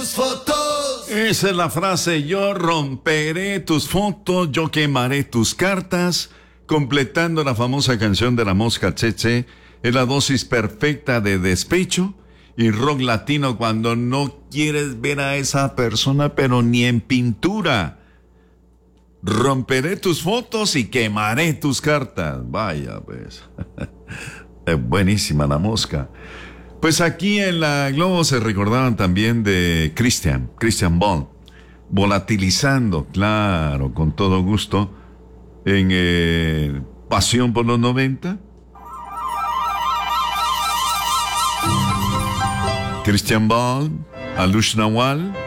tus fotos. Esa es la frase, yo romperé tus fotos, yo quemaré tus cartas, completando la famosa canción de La Mosca Tsetse. Es la dosis perfecta de despecho y rock latino cuando no quieres ver a esa persona, pero ni en pintura. Romperé tus fotos y quemaré tus cartas. Vaya, pues. Es buenísima La Mosca. Pues aquí en la Globo se recordaban también de Christian Ball, volatilizando, claro, con todo gusto, en Pasión por los 90. Christian Ball, Alush Nawal,